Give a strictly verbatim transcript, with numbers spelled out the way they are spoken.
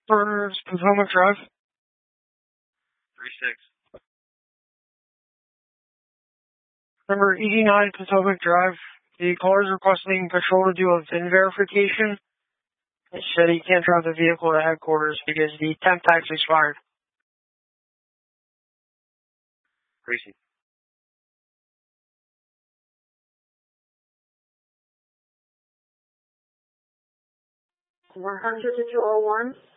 For Potomac Drive. three six. Number eighty-nine Potomac Drive. The caller is requesting patrol to do a V I N verification. It said he can't drive the vehicle to headquarters because the temp tax expired. Crazy. one hundred to two oh one.